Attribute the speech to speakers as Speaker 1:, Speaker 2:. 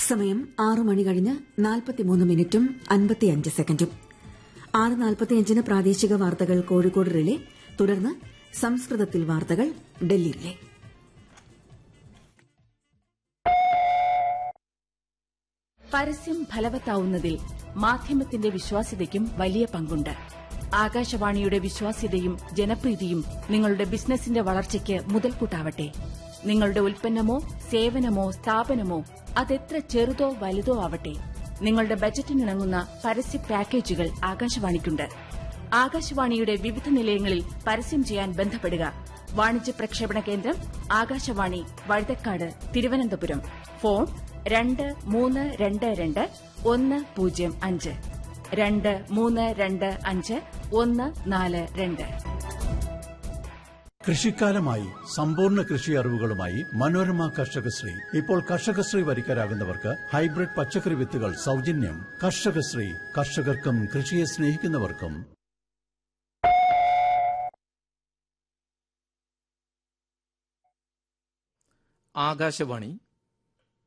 Speaker 1: സമയം 6 മണി കഴിഞ്ഞ് 43 മിനിറ്റും 55 സെക്കൻഡും. 6:45 പ്രാദേശിക വാർത്തകൾ കോഴിക്കോട് റിലേ. തുടർന്ന് സംസ്കൃതത്തിൽ വാർത്തകൾ ഡൽഹി റിലേ.
Speaker 2: പരസ്യം ഫലവത്താവുന്നതിൽ മാധ്യമത്തിന്റെ വിശ്വാസ്യതയ്ക്കും വലിയ പങ്കുണ്ട്. ആകാശവാണിയുടെ വിശ്വാസ്യതയും ജനപ്രീതിയും നിങ്ങളുടെ ബിസിനസിന്റെ വളർച്ചയ്ക്ക് മുതൽക്കൂട്ടാവട്ടെ. നിങ്ങളുടെ ഉൽപ്പന്നമോ സേവനമോ സ്ഥാപനമോ അതെത്ര ചെറുതോ വലുതോ ആവട്ടെ, നിങ്ങളുടെ ബജറ്റിനിണങ്ങുന്ന പരസ്യ പാക്കേജുകൾ ആകാശവാണിക്കുണ്ട്. ആകാശവാണിയുടെ വിവിധ നിലയങ്ങളിൽ പരസ്യം ചെയ്യാൻ ബന്ധപ്പെടുക. വാണിജ്യ പ്രക്ഷേപണ കേന്ദ്രം ആകാശവാണി, വഴുതക്കാട്, തിരുവനന്തപുരം. ഫോൺ 2322 105 2325 142.
Speaker 3: കൃഷിക്കാലമായി സമ്പൂർണ്ണ കൃഷി അറിവുകളുമായി മനോരമ കർഷകശ്രീ. ഇപ്പോൾ കർഷകശ്രീ വരിക്കാരാകുന്നവർക്ക് ഹൈബ്രിഡ് പച്ചക്കറി വിത്തുകൾ സൌജന്യം. കർഷകശ്രീ, കർഷകർക്കും കൃഷിയെ സ്നേഹിക്കുന്നവർക്കും.
Speaker 4: ആകാശവാണി